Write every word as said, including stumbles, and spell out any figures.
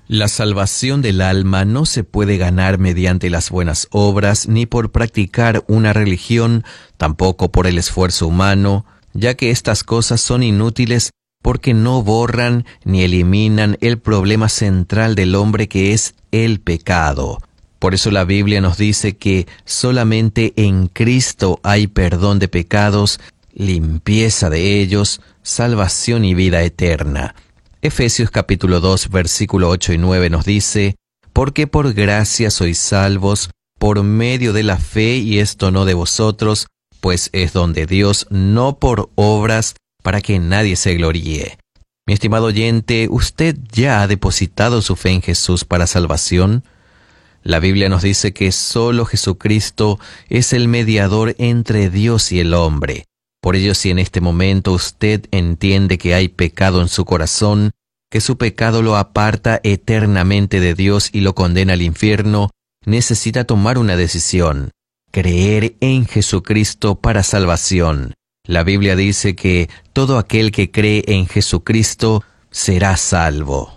La salvación del alma no se puede ganar mediante las buenas obras, ni por practicar una religión, tampoco por el esfuerzo humano, ya que estas cosas son inútiles porque no borran ni eliminan el problema central del hombre, que es el pecado. Por eso la Biblia nos dice que solamente en Cristo hay perdón de pecados, limpieza de ellos, salvación y vida eterna. Efesios capítulo dos, versículo ocho y nueve nos dice: porque por gracia sois salvos, por medio de la fe, y esto no de vosotros, pues es don de Dios, no por obras, para que nadie se gloríe. Mi estimado oyente, ¿usted ya ha depositado su fe en Jesús para salvación? La Biblia nos dice que solo Jesucristo es el mediador entre Dios y el hombre. Por ello, si en este momento usted entiende que hay pecado en su corazón, que su pecado lo aparta eternamente de Dios y lo condena al infierno, necesita tomar una decisión: creer en Jesucristo para salvación. La Biblia dice que todo aquel que cree en Jesucristo será salvo.